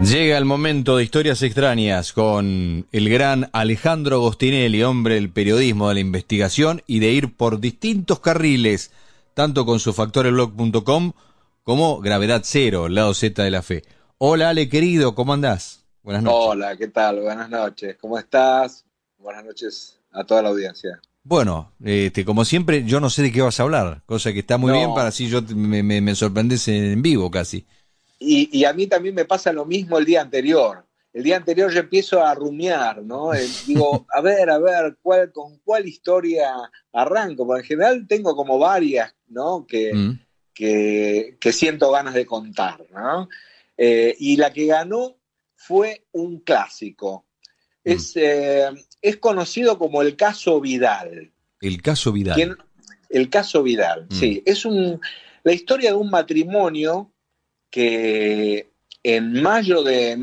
Llega el momento de Historias Extrañas con el gran Alejandro Agostinelli, hombre del periodismo, de la investigación y de ir por distintos carriles, tanto con su factoreblog.com como Gravedad Cero, el lado Z de la fe. Hola Ale, querido, ¿cómo andás? Buenas noches. Hola, ¿qué tal? Buenas noches. ¿Cómo estás? Buenas noches a toda la audiencia. Bueno, como siempre, yo no sé de qué vas a hablar, cosa que está muy bien para No, así me sorprendes en vivo casi. y a mí también me pasa lo mismo el día anterior. El día anterior yo empiezo a rumiar, ¿no? Digo, a ver, ¿con cuál historia arranco? Porque en general tengo como varias, ¿no? Mm, Que siento ganas de contar, ¿no? Y la que ganó fue un clásico. mm. Es conocido como el caso Vidal. El caso ¿Quién? Vidal. El caso Vidal, Mm, sí. La historia de un matrimonio que en mayo de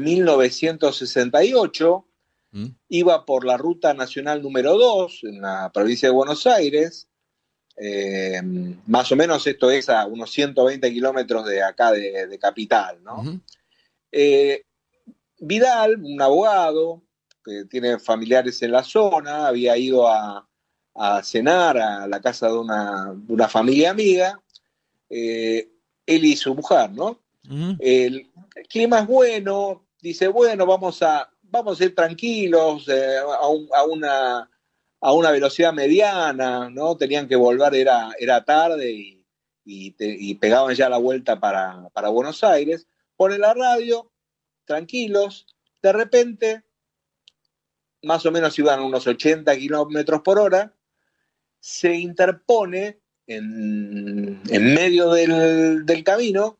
1968 mm, iba por la ruta nacional número 2 en la provincia de Buenos Aires. Más o menos esto es a unos 120 kilómetros de acá de Capital, ¿no? ujú. Eh, Vidal, un abogado que tiene familiares en la zona, había ido a cenar a la casa de una familia amiga, eh, él y su mujer, ¿no? Ujú. El clima es bueno, dice, bueno, vamos a ir tranquilos, a una velocidad mediana, ¿no? Tenían que volver, era tarde y pegaban ya la vuelta para Buenos Aires. Pone la radio, tranquilos, de repente, más o menos iban a unos 80 kilómetros por hora, se interpone en medio del camino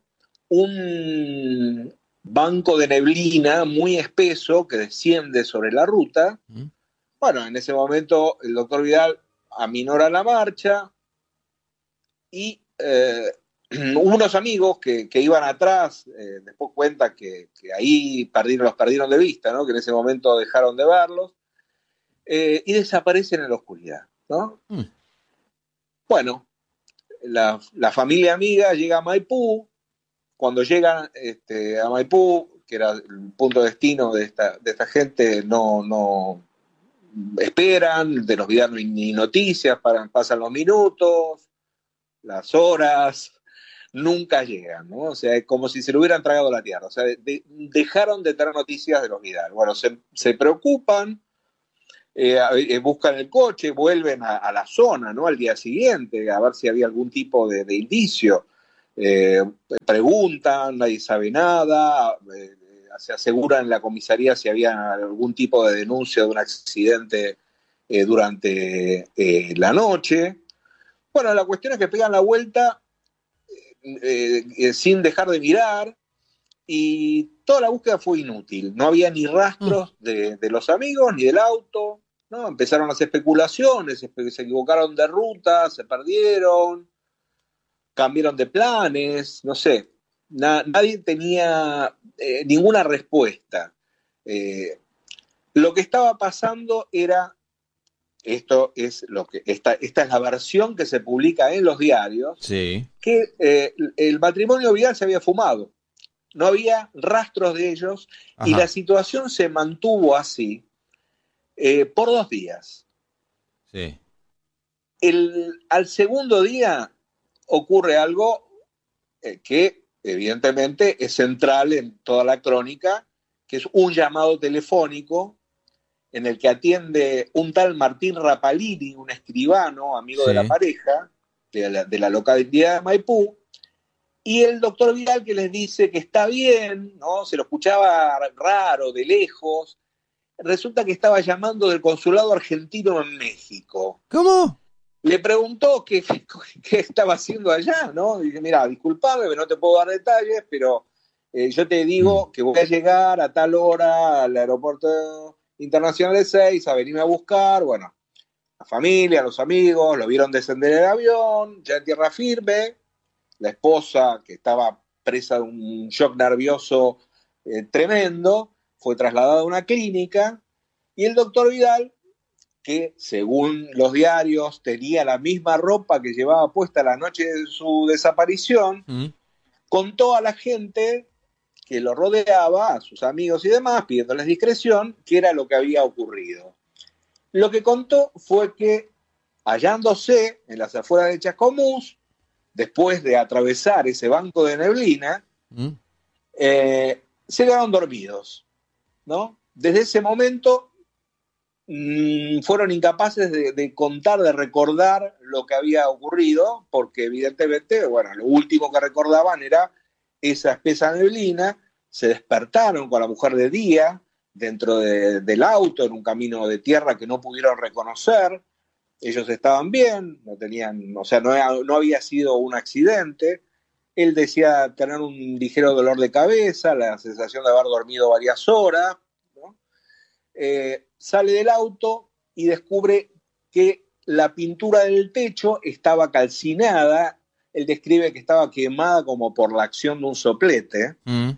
un banco de neblina muy espeso que desciende sobre la ruta. Mm. Bueno, en ese momento el doctor Vidal aminora la marcha y unos amigos que iban atrás, después cuenta que ahí los perdieron de vista, ¿no? Que en ese momento dejaron de verlos, y desaparecen en la oscuridad, ¿no? Mm. Bueno, la familia amiga llega a Maipú. Cuando llegan a Maipú, que era el punto de destino de esta gente, no esperan, de los videos ni noticias, pasan los minutos, las horas, nunca llegan, ¿no? O sea, es como si se lo hubieran tragado la tierra. O sea, dejaron de tener noticias de los Vidal. Bueno, se preocupan, buscan el coche, vuelven a la zona, ¿no? Al día siguiente, a ver si había algún tipo de indicio. Eh, Preguntan, nadie sabe nada, se asegura en la comisaría si había algún tipo de denuncia de un accidente durante la noche. Bueno, la cuestión es que pegan la vuelta sin dejar de mirar y toda la búsqueda fue inútil. No había ni Mm. rastros de los amigos ni del auto. ¿No? Empezaron las especulaciones, se equivocaron de ruta, se perdieron, cambiaron de planes, no sé. Nadie tenía ninguna respuesta. Eh, lo que estaba pasando era, esta es la versión que se publica en los diarios, Sí. que el matrimonio Vidal se había fumado. No había rastros de ellos y la Ajá. situación se mantuvo así por 2 días. Sí. Al segundo día ocurre algo que evidentemente es central en toda la crónica, que es un llamado telefónico en el que atiende un tal Martín Rapalini, un escribano, amigo de la Sí. pareja, de la localidad de Maipú, y el doctor Vidal que les dice que está bien, ¿no? Se lo escuchaba raro, de lejos. Resulta que estaba llamando del consulado argentino en México. ¿Cómo? Le preguntó qué estaba haciendo allá, ¿no? Dice, mira, disculpame, no te puedo dar detalles, pero yo te Mm. digo que voy a llegar a tal hora al aeropuerto internacional de Seiza, a venirme a buscar. Bueno, la familia, los amigos, lo vieron descender el avión, ya en tierra firme. La esposa, que estaba presa de un shock nervioso tremendo, fue trasladada a una clínica y el doctor Vidal, que según los diarios tenía la misma ropa que llevaba puesta la noche de su desaparición, Mm. contó a la gente que lo rodeaba, a sus amigos y demás, pidiéndoles discreción, qué era lo que había ocurrido. Lo que contó fue que, hallándose en las afueras de Chascomús, después de atravesar ese banco de neblina, se quedaron dormidos, ¿no? Desde ese momento fueron incapaces de contar, de recordar lo que había ocurrido, porque evidentemente, bueno, lo último que recordaban era esa espesa neblina. Se despertaron con la mujer de día dentro del auto, en un camino de tierra que no pudieron reconocer. Ellos estaban bien, no tenían, o sea, no había sido un accidente. Él decía tener un ligero dolor de cabeza, la sensación de haber dormido varias horas, ¿no? Sale del auto y descubre que la pintura del techo estaba calcinada. Él describe que estaba quemada como por la acción de un soplete.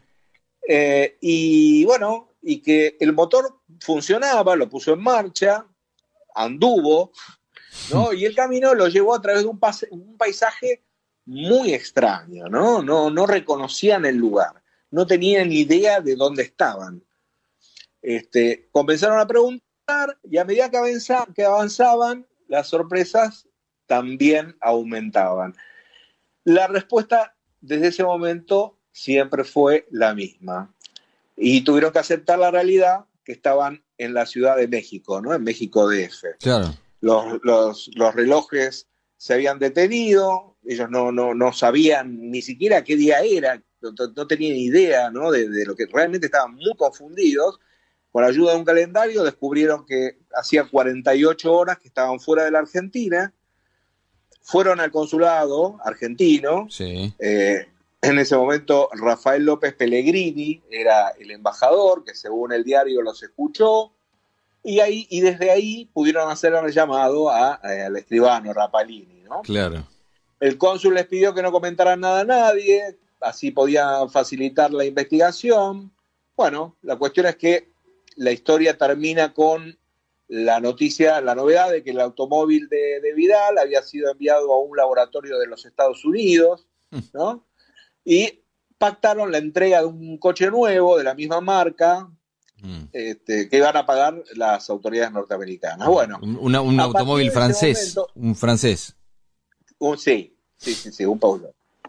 Y bueno, y que el motor funcionaba, lo puso en marcha, anduvo, ¿no? Y el camino lo llevó a través de un paisaje muy extraño, ¿no? No reconocían el lugar, no tenían idea de dónde estaban. Comenzaron a preguntar y a medida que avanzaban, las sorpresas también aumentaban. La respuesta desde ese momento siempre fue la misma. Y tuvieron que aceptar la realidad que estaban en la Ciudad de México, ¿no? En México DF. Claro. Los relojes se habían detenido, ellos no sabían ni siquiera qué día era, no tenían idea, ¿no? de lo que realmente estaban muy confundidos. Con la ayuda de un calendario descubrieron que hacía 48 horas que estaban fuera de la Argentina. Fueron al consulado argentino. Sí. En ese momento Rafael López Pellegrini era el embajador, que según el diario los escuchó, y desde ahí pudieron hacer el llamado al escribano Rapalini, ¿no? Claro. El cónsul les pidió que no comentaran nada a nadie, así podían facilitar la investigación. Bueno, la cuestión es que la historia termina con la novedad de que el automóvil de Vidal había sido enviado a un laboratorio de los Estados Unidos, ¿no? Y pactaron la entrega de un coche nuevo de la misma marca, que iban a pagar las autoridades norteamericanas. Bueno, un automóvil francés, momento, un francés. Sí, un Peugeot.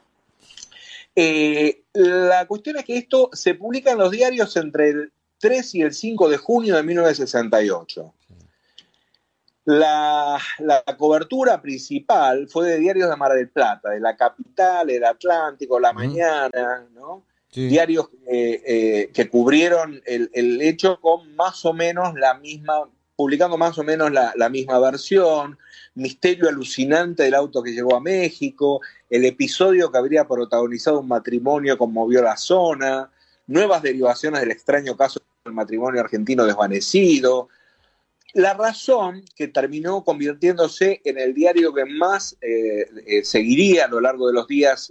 La cuestión es que esto se publica en los diarios entre el 3 y el 5 de junio de 1968. La cobertura principal fue de diarios de Mar del Plata, de La Capital, El Atlántico, La Mañana, ¿no? Sí. Diarios que cubrieron el hecho con más o menos publicando más o menos la misma versión. Misterio alucinante del auto que llegó a México, el episodio que habría protagonizado un matrimonio conmovió la zona, nuevas derivaciones del extraño caso del matrimonio argentino desvanecido. La Razón, que terminó convirtiéndose en el diario que más seguiría a lo largo de los días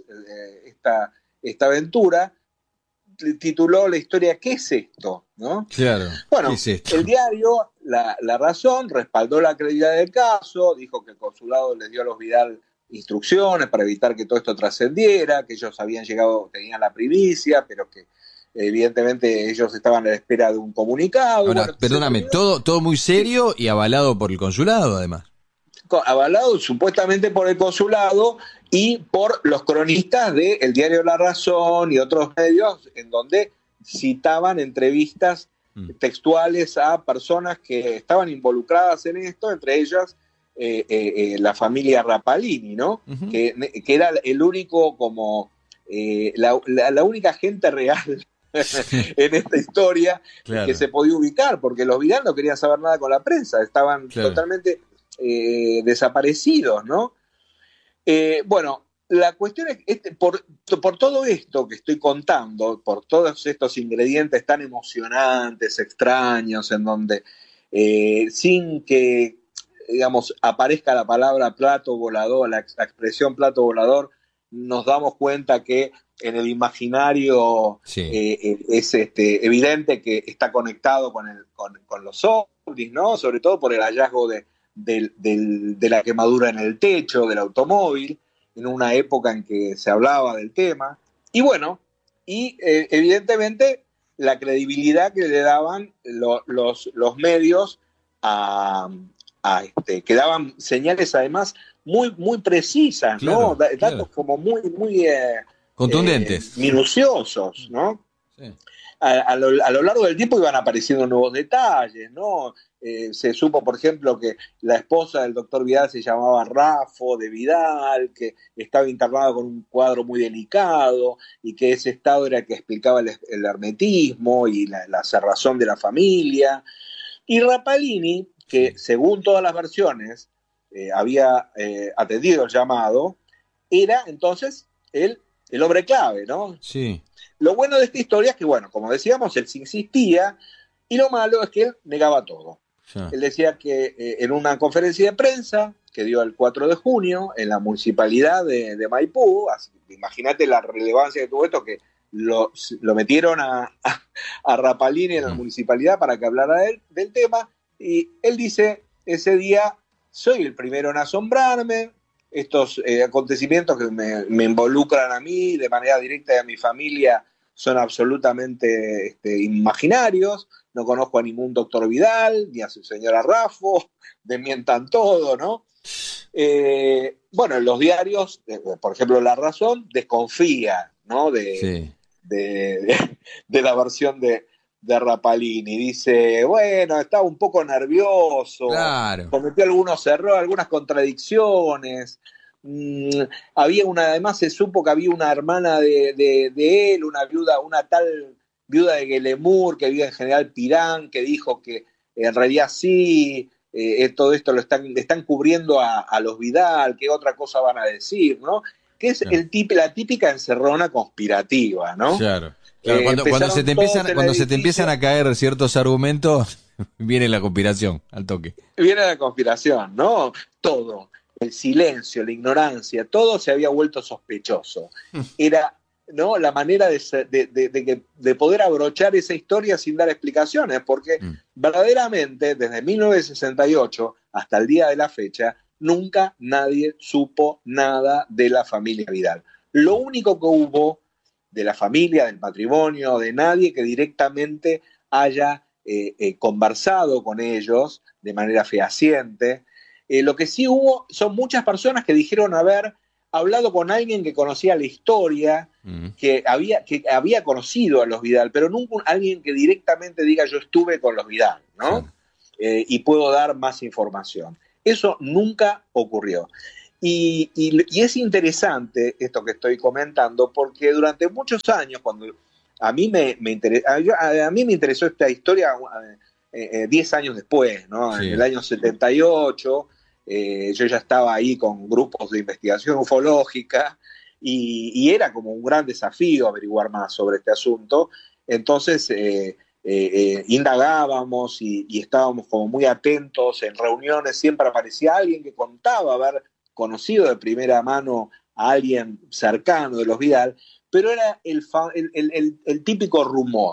esta aventura, tituló la historia ¿Qué es esto? ¿No? Claro. Bueno, ¿qué es esto? El diario, la Razón, respaldó la credibilidad del caso, dijo que el consulado les dio a los Vidal instrucciones para evitar que todo esto trascendiera, que ellos tenían la primicia, pero que evidentemente ellos estaban a la espera de un comunicado. Ahora, bueno, perdóname, todo muy serio y avalado por el consulado, además. Avalado supuestamente por el consulado y por los cronistas del diario La Razón y otros medios en donde citaban entrevistas textuales a personas que estaban involucradas en esto, entre ellas la familia Rapalini, ¿no? Uh-huh. que era el único como la única gente real en esta historia, claro, que se podía ubicar, porque los Vidal no querían saber nada con la prensa, estaban totalmente desaparecidos, ¿no? Bueno, la cuestión es que por todo esto que estoy contando, por todos estos ingredientes tan emocionantes, extraños, en donde sin que, digamos, aparezca la palabra plato volador, la expresión plato volador, nos damos cuenta que en el imaginario es evidente que está conectado con los ovnis, ¿no? Sobre todo por el hallazgo de la quemadura en el techo del automóvil, en una época en que se hablaba del tema. Y bueno, y evidentemente la credibilidad que le daban los medios que daban señales además muy precisas, ¿no? Claro, claro. Datos como muy Contundentes. minuciosos, ¿no? Sí. A lo largo del tiempo iban apareciendo nuevos detalles, ¿no? Se supo, por ejemplo, que la esposa del doctor Vidal se llamaba Rafo de Vidal, que estaba internado con un cuadro muy delicado y que ese estado era el que explicaba el hermetismo y la cerrazón de la familia. Y Rapalini, que Sí. según todas las versiones había atendido el llamado, era entonces el hombre clave, ¿no? Sí. Lo bueno de esta historia es que, bueno, como decíamos, él sí insistía, y lo malo es que él negaba todo. Ya. Él decía que en una conferencia de prensa que dio el 4 de junio en la municipalidad de Maipú, imagínate la relevancia que tuvo esto, que lo metieron a Rapalini en la municipalidad para que hablara del tema, y él dice ese día: soy el primero en asombrarme, estos acontecimientos que me involucran a mí de manera directa y a mi familia son absolutamente imaginarios, no conozco a ningún doctor Vidal, ni a su señora Raffo, desmientan todo, ¿no? Bueno, los diarios, por ejemplo, La Razón, desconfía, ¿no? Sí. De la versión de Rapalini. Dice, bueno, estaba un poco nervioso, Claro. cometió algunos errores, algunas contradicciones. Además se supo que había una hermana de él, una viuda, una tal viuda de Guelemur, que vive en General Pirán, que dijo que en realidad sí, todo esto le están cubriendo a los Vidal, qué otra cosa van a decir, ¿no? Que es Claro. la típica encerrona conspirativa, ¿no? Claro. Claro, Empezaron todos en el cuando se te empiezan edificio. a caer ciertos argumentos, viene la conspiración al toque. Viene la conspiración, ¿no? Todo, el silencio, la ignorancia, todo se había vuelto sospechoso. Era, ¿no?, la manera de poder abrochar esa historia sin dar explicaciones, porque verdaderamente desde 1968 hasta el día de la fecha, nunca nadie supo nada de la familia Vidal. Lo único que hubo de la familia, del matrimonio, de nadie que directamente haya conversado con ellos de manera fehaciente. Lo que sí hubo son muchas personas que dijeron haber hablado con alguien que conocía la historia, que había conocido a los Vidal, pero nunca alguien que directamente diga yo estuve con los Vidal, ¿no? Claro. Y puedo dar más información. Eso nunca ocurrió. Y es interesante esto que estoy comentando, porque durante muchos años, cuando a mí a mí me interesó esta historia 10 años después, ¿no? En el Sí. año 78, yo ya estaba ahí con grupos de investigación ufológica y era como un gran desafío averiguar más sobre este asunto. Entonces, indagábamos y estábamos como muy atentos en reuniones, siempre aparecía alguien que contaba haber conocido de primera mano a alguien cercano de los Vidal, pero era el típico rumor.